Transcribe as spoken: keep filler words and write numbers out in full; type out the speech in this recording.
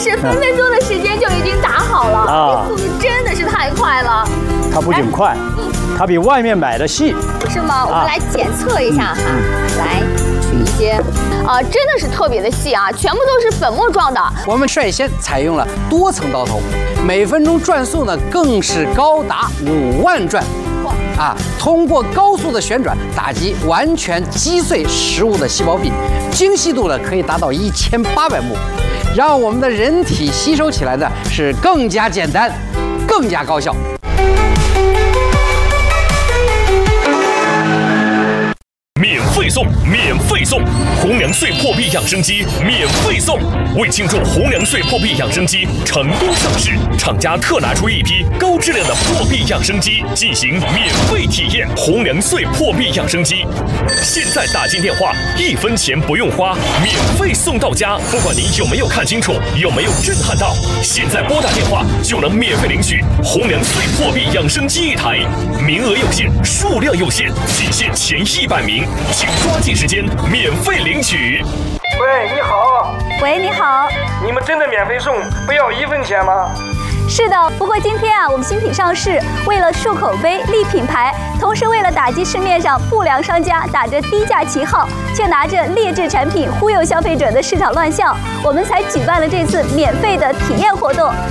是分分钟的时间就已经打好了，啊，速度真的是太快了。 它不仅快，它比外面买的细， 是吗？我们来检测一下哈，来取一些，啊，真的是特别的细啊，全部都是粉末状的。 我们率先采用了多层刀头，每分钟转速呢更是高达五万转。 啊，通过高速的旋转打击，完全击碎食物的细胞壁，精细度呢可以达到一千八百目，让我们的人体吸收起来呢是更加简单，更加高效。 免费送，免费送！红娘穗破壁养生机免费送！为庆祝红娘穗破壁养生机成功上市，厂家特拿出一批高质量的破壁养生机进行免费体验。红娘穗破壁养生机，现在打进电话，一分钱不用花，免费送到家。不管您有没有看清楚，有没有震撼到，现在拨打电话就能免费领取红娘穗破壁养生机一台，名额有限，数量有限，仅限前一百名。 请抓紧时间，免费领取。 喂，你好。 喂，你好。 你们真的免费送，不要一分钱吗？ 是的，不过今天啊，我们新品上市，为了树口碑、立品牌，同时为了打击市面上不良商家打着低价旗号，却拿着劣质产品忽悠消费者的市场乱象，我们才举办了这次免费的体验活动。